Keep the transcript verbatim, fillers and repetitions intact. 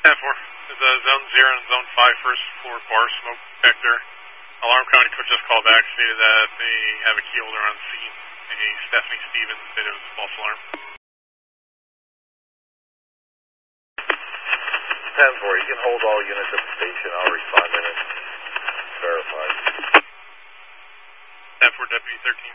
ten four. There's a zone zero and zone five first floor bar smoke detector. Alarm county could just call back, stated that they have a key holder on scene. A Stephanie Stevens said it was a false alarm. ten four, you can hold all units at the station. I'll respond in and verify. ten four, Deputy thirteen